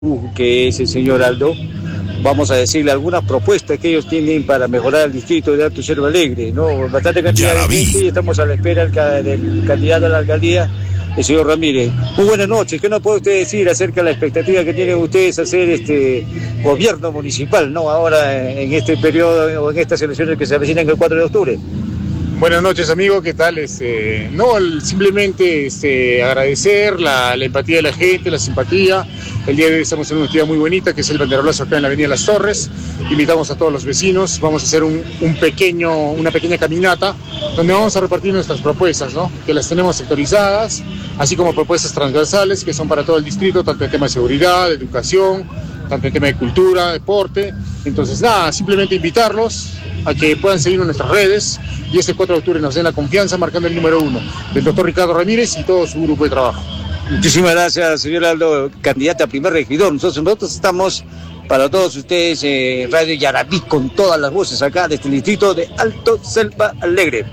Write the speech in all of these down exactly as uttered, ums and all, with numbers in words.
que es el señor Aldo, vamos a decirle algunas propuestas que ellos tienen para mejorar el distrito de Alto Selva Alegre, ¿no? Bastante cantidad de gente y estamos a la espera del, del candidato a la alcaldía, el señor Ramírez. Muy buenas noches. ¿Qué nos puede usted decir acerca de la expectativa que tienen ustedes hacer este gobierno municipal, ¿no? Ahora en este periodo o en estas elecciones que se avecinan el cuatro de octubre. Buenas noches, amigo, ¿qué tal? Este, no, simplemente este, agradecer la, la empatía de la gente, la simpatía. El día de hoy estamos en una actividad muy bonita, que es el banderolazo acá en la Avenida Las Torres. Invitamos a todos los vecinos, vamos a hacer un, un pequeño, una pequeña caminata, donde vamos a repartir nuestras propuestas, ¿no? Que las tenemos sectorizadas, así como propuestas transversales, que son para todo el distrito, tanto en tema de seguridad, de educación, tanto en tema de cultura, deporte. Entonces, nada, simplemente invitarlos a que puedan seguir en nuestras redes y este cuatro de octubre nos den la confianza marcando el número uno del doctor Ricardo Ramírez y todo su grupo de trabajo. Muchísimas gracias, señor Aldo, candidata a primer regidor. Nosotros, nosotros estamos para todos ustedes en eh, Radio Yarabí con todas las voces acá desde el distrito de Alto Selva Alegre.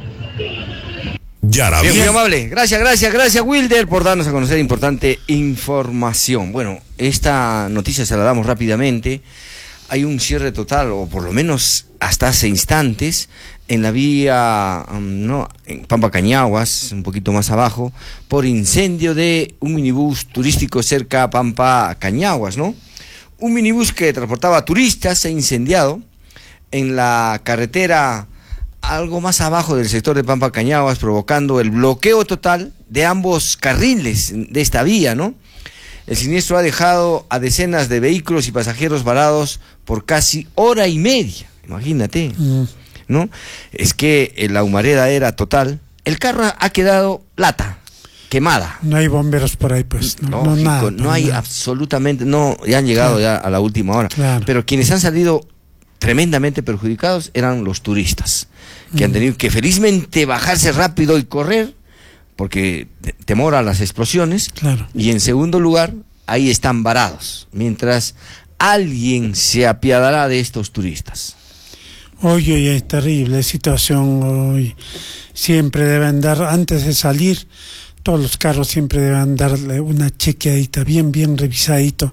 Yarabí. Bien, muy amable. Gracias, gracias, gracias, Wilder, por darnos a conocer importante información. Bueno, esta noticia se la damos rápidamente. Hay un cierre total, o por lo menos hasta hace instantes, en la vía, um, no, en Pampa Cañaguas, un poquito más abajo, por incendio de un minibús turístico cerca a Pampa Cañaguas, ¿no? Un minibús que transportaba turistas se ha incendiado en la carretera algo más abajo del sector de Pampa Cañaguas, provocando el bloqueo total de ambos carriles de esta vía, ¿no? El siniestro ha dejado a decenas de vehículos y pasajeros varados por casi hora y media, imagínate, mm. ¿no? Es que la humareda era total, el carro ha quedado lata, quemada. No hay bomberos por ahí, pues, no, Lógico, no, nada, no hay nada. absolutamente, no, ya han llegado claro. ya a la última hora, claro. Pero quienes han salido tremendamente perjudicados eran los turistas, que mm. han tenido que felizmente bajarse rápido y correr, porque temor a las explosiones, claro. Y en segundo lugar, ahí están varados, mientras alguien se apiadará de estos turistas. Hoy, hoy es terrible situación, hoy siempre deben dar, antes de salir, todos los carros siempre deben darle una chequeadita, bien, bien revisadito,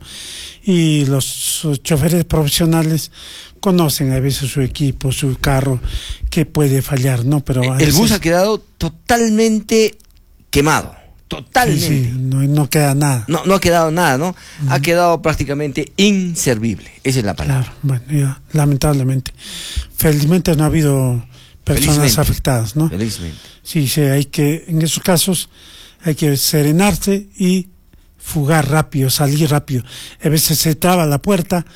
y los choferes profesionales conocen a veces su equipo, su carro, que puede fallar, ¿no? Pero el veces... bus ha quedado totalmente quemado, totalmente. Sí, sí, no, no queda nada. No, no ha quedado nada, ¿no? Uh-huh. Ha quedado prácticamente inservible, esa es la palabra. Claro, bueno, ya, lamentablemente. Felizmente no ha habido personas Felizmente. afectadas, ¿no? Felizmente. Sí, sí, hay que, en esos casos, hay que serenarse y fugar rápido, salir rápido. A veces se traba la puerta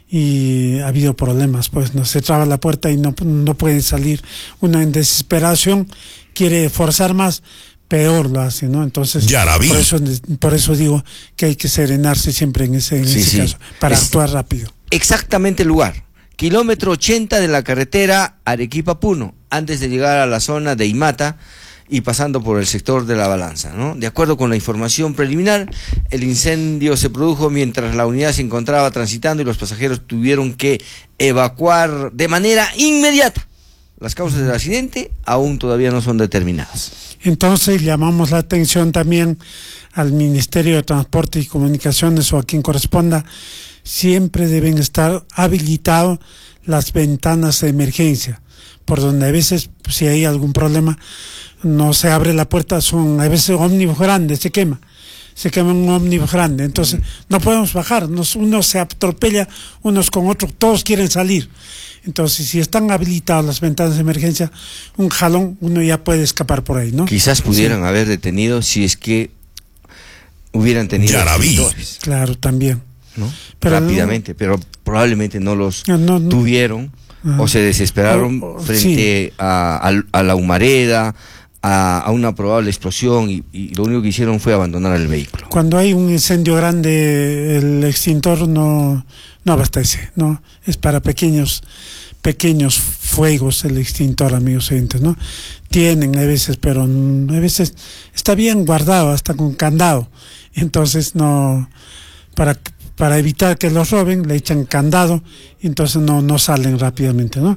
y ha habido problemas, pues no se traba la puerta y no, no pueden salir. Uno en desesperación quiere forzar más, peor lo hace, ¿no? Entonces, por eso, por eso digo que hay que serenarse siempre en ese, en sí, ese sí. caso, para es actuar rápido. Exactamente el lugar, kilómetro ochenta de la carretera Arequipa-Puno, antes de llegar a la zona de Imata y pasando por el sector de La Balanza, ¿no? De acuerdo con la información preliminar, el incendio se produjo mientras la unidad se encontraba transitando y los pasajeros tuvieron que evacuar de manera inmediata. Las causas del accidente aún todavía no son determinadas. Entonces llamamos la atención también al Ministerio de Transporte y Comunicaciones o a quien corresponda, siempre deben estar habilitadas las ventanas de emergencia, por donde a veces si hay algún problema no se abre la puerta, son a veces ómnibus grandes, se quema, se quema un ómnibus grande, entonces no podemos bajar, nos, uno se atropella unos con otros, todos quieren salir. Entonces, si están habilitadas las ventanas de emergencia, un jalón, uno ya puede escapar por ahí, ¿no? Quizás pudieran sí. haber detenido si es que hubieran tenido extintores. Claro, también. ¿No? Pero rápidamente, no, pero probablemente no los no, no, tuvieron uh, o se desesperaron uh, uh, frente sí. a, a, a la humareda, a, a una probable explosión y, y lo único que hicieron fue abandonar el vehículo. Cuando hay un incendio grande, el extintor no... No abastece, no, es para pequeños pequeños fuegos el extintor, amigos oyentes, ¿no? Tienen a veces, pero a veces está bien guardado, hasta con candado. Entonces no, para para evitar que los roben, le echan candado, y entonces no, no salen rápidamente, ¿no?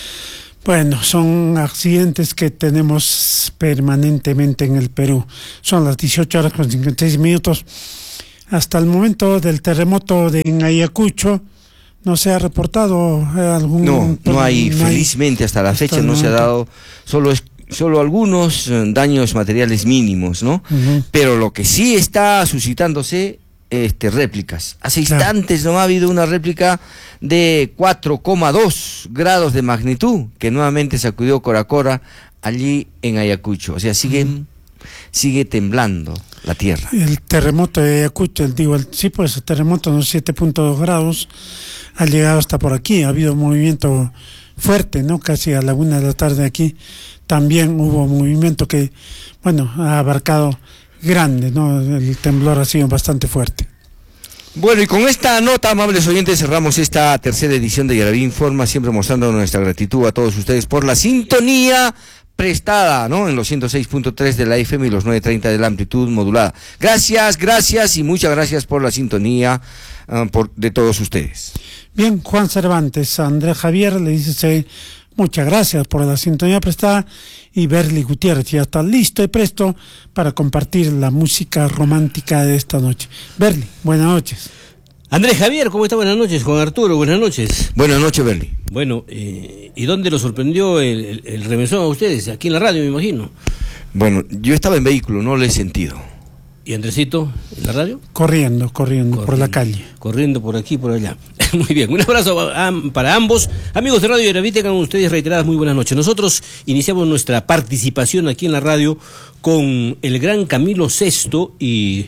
Bueno, son accidentes que tenemos permanentemente en el Perú. Son las dieciocho horas con cincuenta y seis minutos. hasta el momento del terremoto de en Ayacucho no se ha reportado eh, algún... No, no hay, no felizmente hay, hasta la hasta fecha no se ha dado, solo es solo algunos eh, daños materiales mínimos, ¿no? Uh-huh. Pero lo que sí está suscitándose, este, réplicas. Hace instantes claro. no ha habido una réplica de cuatro coma dos grados de magnitud que nuevamente sacudió Coracora allí en Ayacucho. O sea, sigue, uh-huh. sigue temblando la tierra. El terremoto de Ayacucho, el, digo, el, sí, pues el terremoto de siete punto dos grados ha llegado hasta por aquí. Ha habido un movimiento fuerte, ¿no? Casi a la una de la tarde aquí. También hubo movimiento que, bueno, ha abarcado grande, ¿no? El temblor ha sido bastante fuerte. Bueno, y con esta nota, amables oyentes, cerramos esta tercera edición de Yaraví Informa, siempre mostrando nuestra gratitud a todos ustedes por la sintonía prestada, ¿no? En los ciento seis punto tres de la F M y los novecientos treinta de la amplitud modulada. Gracias, gracias y muchas gracias por la sintonía uh, por, de todos ustedes. Bien, Juan Cervantes, Andrés Javier le dice muchas gracias por la sintonía prestada y Berly Gutiérrez ya está listo y presto para compartir la música romántica de esta noche. Berly, buenas noches. Andrés Javier, ¿cómo está? Buenas noches. Juan Arturo, buenas noches. Buenas noches, Berly. Bueno, eh, ¿y dónde lo sorprendió el, el, el remesón a ustedes? Aquí en la radio, me imagino. Bueno, yo estaba en vehículo, no lo he sentido. ¿Y Andresito, en la radio? Corriendo, corriendo, corriendo por la calle. Corriendo por aquí, por allá. Muy bien, un abrazo a, a, para ambos. Amigos de Radio Yaraví, tengan ustedes reiteradas muy buenas noches. Nosotros iniciamos nuestra participación aquí en la radio con el gran Camilo Sesto y...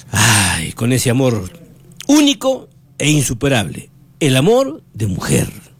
ay, con ese amor único e insuperable. El amor de mujer.